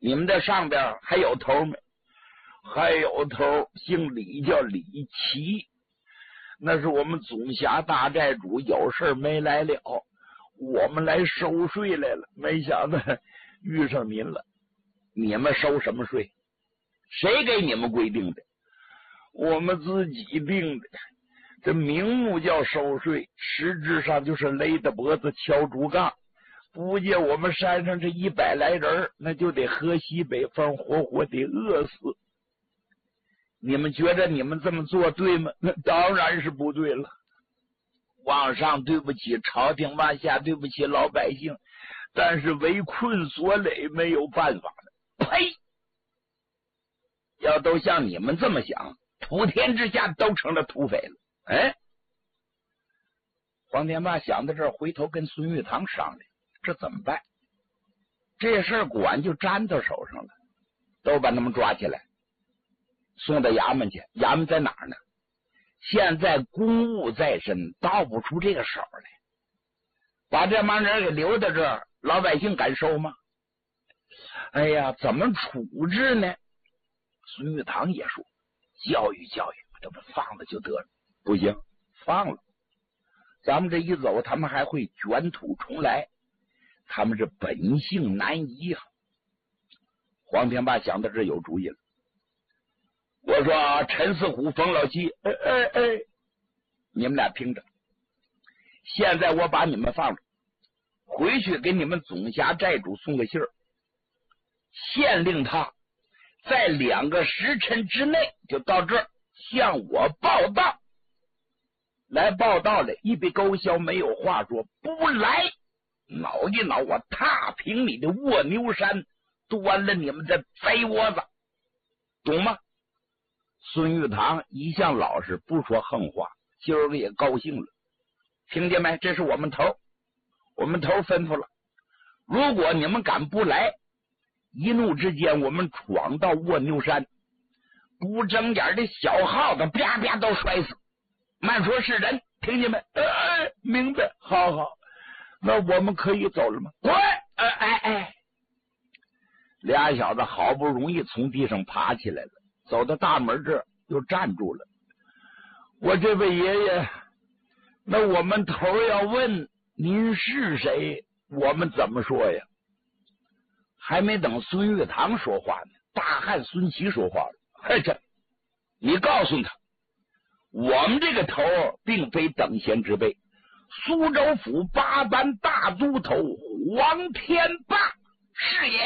你们这上边还有头没？还有头，姓李，叫李琦，那是我们总辖大寨主，有事没来了，我们来收税来了，没想到遇上您了。你们收什么税？谁给你们规定的？我们自己定的。这名目叫收税，实质上就是勒着脖子敲竹杠。不见我们山上这100来人，那就得喝西北风，活活得饿死。你们觉得你们这么做对吗？那当然是不对了。往上对不起朝廷，往下对不起老百姓，但是围困所累，没有办法了。呸！要都像你们这么想，普天之下都成了土匪了。哎，黄天霸想到这儿，回头跟孙玉堂商量，这怎么办？这事儿管就粘到手上了，都把他们抓起来，送到衙门去。衙门在哪儿呢？现在公务在身，倒不出这个手来。把这帮人给留在这儿，老百姓敢收吗？哎呀，怎么处置呢？孙玉堂也说，教育教育，这不放了就得了。不行，放了，咱们这一走，他们还会卷土重来，他们是本性难移啊。黄天霸想到这有主意了。我说陈四虎、冯老七，你们俩听着，现在我把你们放着，回去给你们总辖寨主送个信儿，限令他在2个时辰之内就到这儿向我报到。来报道的一笔勾销，没有话说，不来挠一挠，我踏平你的卧牛山，端了你们的贼窝子，懂吗？孙玉堂一向老实，不说横话，今儿个也高兴了。听见没？这是我们头，我们头吩咐了，如果你们敢不来，一怒之间我们闯到卧牛山，不睁眼的小耗子啪啪都摔死，慢说是人，听见没？明白。好好，那我们可以走了吗？滚！俩小子好不容易从地上爬起来了，走到大门这儿又站住了。我这位爷爷，那我们头要问您是谁，我们怎么说呀？还没等孙玉堂说话呢，大汉孙琦说话了。这你告诉他，我们这个头并非等闲之辈，苏州府8班大都头黄天霸是也。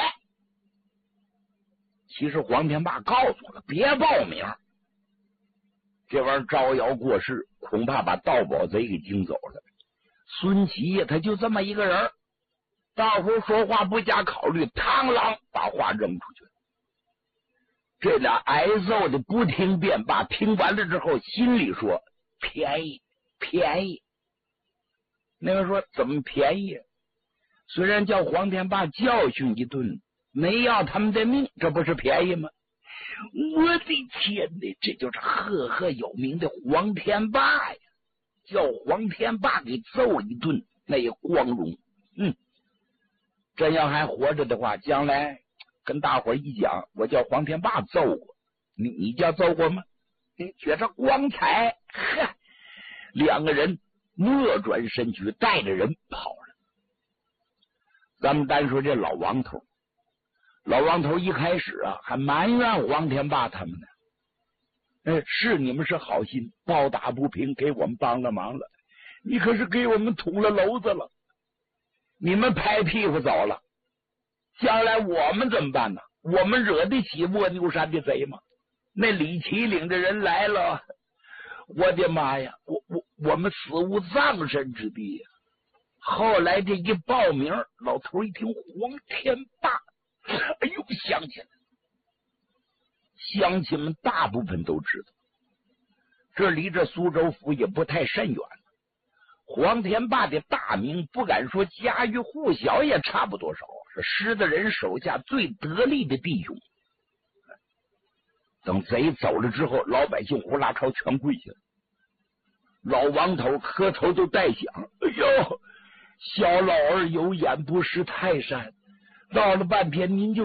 其实黄天霸告诉了，别报名，这玩意儿招摇过市，恐怕把盗宝贼给惊走了。孙琦呀，他就这么一个人，到时候说话不加考虑，嘡啷把话扔出去了。这俩挨揍的不听便罢，听完了之后心里说便宜便宜。那个说怎么便宜？虽然叫黄天霸教训一顿，没要他们的命，这不是便宜吗？我的天哪，这就是赫赫有名的黄天霸呀！叫黄天霸给揍一顿，那也光荣。真要还活着的话，将来跟大伙一讲，我叫黄天霸揍过你叫揍过吗？你觉着光彩？两个人莫转身躯，带着人跑了。咱们单说这老王头，老王头一开始啊还埋怨黄天霸他们呢，是你们是好心，报答不平，给我们帮了忙了，你可是给我们捅了娄子了，你们拍屁股走了，将来我们怎么办呢？我们惹得起卧牛山的贼吗？那李祁领的人来了，我的妈呀，我们死无葬身之地呀！后来这一报名，老头一听黄天霸，哎呦，想起来，乡亲们大部分都知道，这离这苏州府也不太甚远。黄天霸的大名不敢说家喻户晓，也差不多少，是施的人手下最得力的弟兄。等贼走了之后，老百姓呼啦超全跪下了，老王头磕头都带响，哎呦，小老儿有眼不识泰山，闹了半天您就